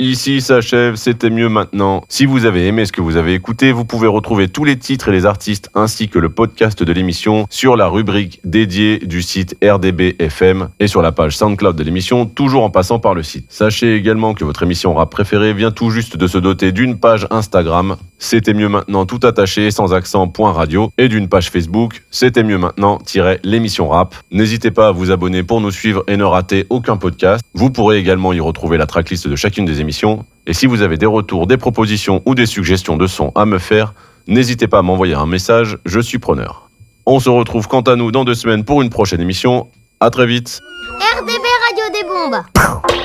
Ici s'achève C'était mieux maintenant. Si vous avez aimé ce que vous avez écouté, vous pouvez retrouver tous les titres et les artistes ainsi que le podcast de l'émission sur la rubrique dédiée du site RDB FM et sur la page SoundCloud de l'émission, toujours en passant par le site. Sachez également que votre émission rap préférée vient tout juste de se doter d'une page Instagram, C'était mieux maintenant tout attaché sans accent .radio, et d'une page Facebook, C'était mieux maintenant l'émission rap. N'hésitez pas à vous abonner pour nous suivre et ne rater aucun podcast. Vous pourrez également y retrouver la tracklist de chacune des émissions. Et si vous avez des retours, des propositions ou des suggestions de sons à me faire, n'hésitez pas à m'envoyer un message, je suis preneur. On se retrouve quant à nous dans 2 semaines pour une prochaine émission. À très vite. RDB Radio des Bombes.